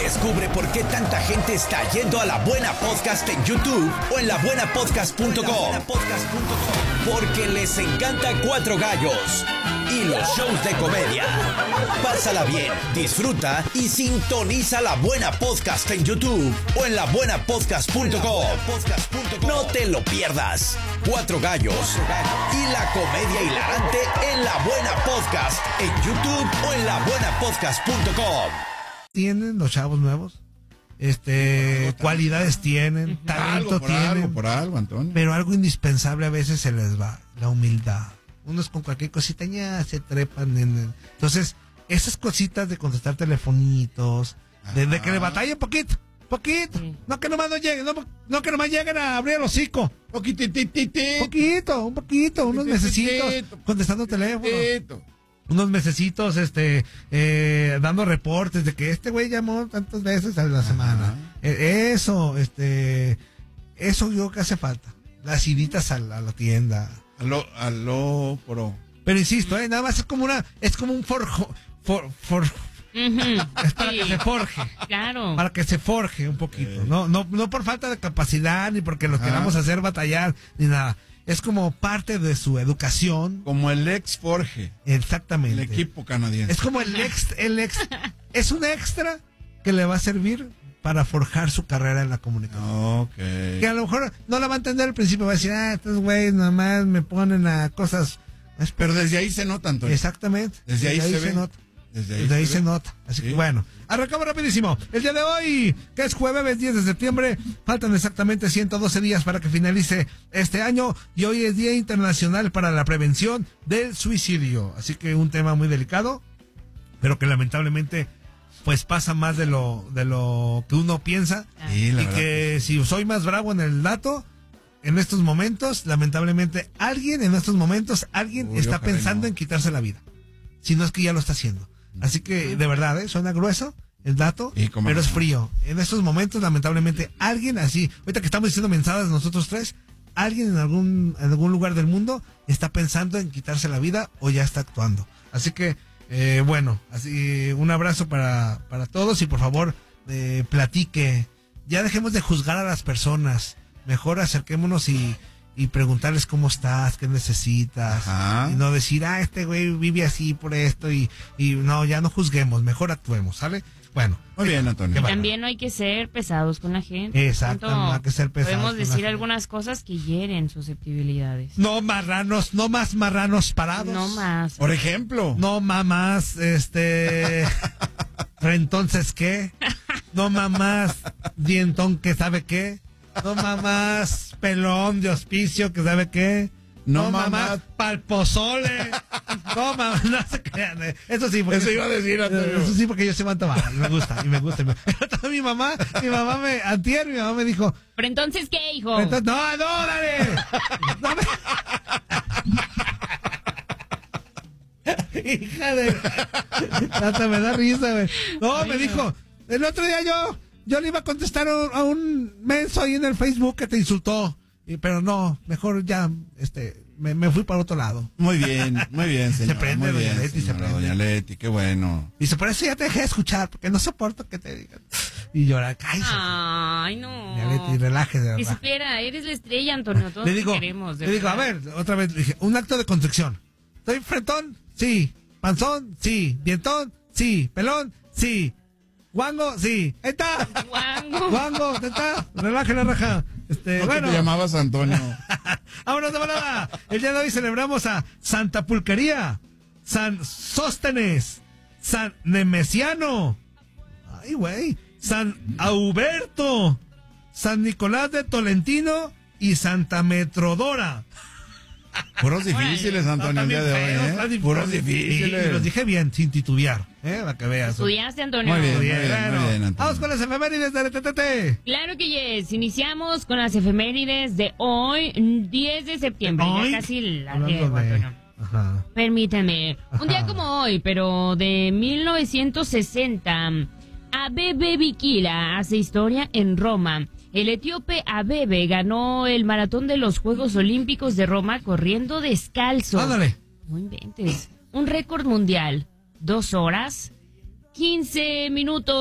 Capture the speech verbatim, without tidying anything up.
Descubre por qué tanta gente está yendo a La Buena Podcast en YouTube o en la buena podcast punto com. Porque les encanta Cuatro Gallos y los shows de comedia. Pásala bien, disfruta y sintoniza La Buena Podcast en YouTube o en la buena podcast punto com. No te lo pierdas. Cuatro Gallos y la comedia hilarante en La Buena Podcast en YouTube o en la buena podcast punto com. Tienen los chavos nuevos, este, cualidades tienen, talento algo, tienen, algo, por algo, Antonio. pero algo indispensable a veces se les va, la humildad. Unos con cualquier cosita ya se trepan en el... Entonces, esas cositas de contestar telefonitos, de, de que le batallen poquito, poquito, sí. no que nomás no lleguen, no, no que nomás lleguen a abrir el hocico, poquitititito, poquito, un poquito, unos mesecitos contestando teléfono. Unos mesecitos, este, eh, dando reportes de que este güey llamó tantas veces a la Ajá. semana. Eh, eso, este, eso yo creo que hace falta. Las iditas a la, a la tienda. Aló, aló, pro. Pero insisto, eh, nada más es como una, es como un forjo, for, for, uh-huh. es para sí. que se forje. Claro. Para que se forje un poquito. Eh. No, no, no por falta de capacidad, ni porque lo Ajá. queramos hacer batallar, ni nada. Es como parte de su educación. Como el ex Forge. Exactamente. El equipo canadiense. Es como el ex, el ex, es un extra que le va a servir para forjar su carrera en la comunicación. Okay. Que a lo mejor no la va a entender al principio, va a decir, ah, estos güeyes nada más me ponen a cosas. Pero desde ahí se nota, Antonio. Exactamente. Desde, desde ahí, ahí se, se nota. Desde ahí, desde ahí se, se nota. Así ¿Sí? que bueno, arrancamos rapidísimo. El día de hoy, que es jueves diez de septiembre, faltan exactamente ciento doce días para que finalice este año y hoy es Día Internacional para la Prevención del Suicidio. Así que un tema muy delicado, pero que lamentablemente pues pasa más de lo de lo que uno piensa. Sí, y verdad. que si soy más bravo en el dato, en estos momentos, lamentablemente alguien en estos momentos, alguien Uy, está pensando no. en quitarse la vida. Si no es que ya lo está haciendo. Así que, de verdad, ¿eh? Suena grueso el dato, pero no? es frío. En estos momentos, lamentablemente, alguien así, ahorita que estamos diciendo mensajes nosotros tres, alguien en algún, en algún lugar del mundo está pensando en quitarse la vida o ya está actuando. Así que, eh, bueno, así un abrazo para, para todos y por favor, eh, platique. Ya dejemos de juzgar a las personas. Mejor acerquémonos y... y preguntarles cómo estás, qué necesitas, Ajá. y no decir, ah, este güey vive así por esto, y, y no, ya no juzguemos, mejor actuemos, ¿sale? Bueno. Muy bien, Antonio. Y también no hay que ser pesados con la gente. Exacto, no hay que ser pesados. Podemos decir algunas cosas que hieren susceptibilidades. No marranos, no más marranos parados. No más. Por ejemplo. No mamás, este... entonces, ¿qué? No mamás, dientón que sabe qué. No mamás, pelón de hospicio, que sabe qué. No, no mamás, palpozole. No mamás, no se crean. Eh. Eso sí, porque eso iba a decir, Antonio. Eso sí, porque yo se mando mal. Me gusta, y me gusta. Y me... mi mamá, mi mamá me, antier, mi mamá me dijo. ¿Pero entonces qué, hijo? Entonces, no, no, dale. No me... Hija de... Hasta me da risa, güey. No, Ay, me no. dijo, el otro día yo... Yo le iba a contestar a un menso ahí en el Facebook que te insultó, y, pero no, mejor ya, este, me, me fui para otro lado. Muy bien, muy bien, señora. Se prende, muy doña bien, Leti, señora, se prende. Doña Leti, qué bueno. Dice, por eso ya te dejé de escuchar, porque no soporto que te digan. Y llora, cállate. Ay, no. Doña Leti, relájese. Si supiera, eres la estrella, Antonio, todos le digo, te queremos. Le digo, a ver, otra vez, le dije, un acto de constricción. ¿Estoy frentón? Sí. ¿Panzón? Sí. ¿Dientón? Sí. ¿Pelón? Sí. ¿Guango? Sí. Ahí está. Guango. Guango, ahí está. Relaje la raja. Este, ¿No bueno. te llamabas Antonio? Vámonos de volada. El día de hoy celebramos a Santa Pulquería, San Sóstenes, San Nemesiano, ay güey, San Auberto, San Nicolás de Tolentino y Santa Metrodora. Puros difíciles, Antonio, el día de hoy, ¿eh? Puros difíciles. Y los dije bien, sin titubear, ¿eh? Para que veas. ¿Estudiaste, Antonio? Muy bien, muy bien, bueno, muy bien, Antonio. Vamos con las efemérides de T T T. Claro que yes. Iniciamos con las efemérides de hoy, diez de septiembre. ¿Hoy? Ya casi la Hablando diego, de... Antonio. Ajá. Permíteme. Ajá. Un día como hoy, pero de mil novecientos sesenta, Abebe Bikila hace historia en Roma. El etíope Abebe ganó el maratón de los Juegos Olímpicos de Roma corriendo descalzo. Ándale. No inventes. Un récord mundial. Dos horas, quince minutos.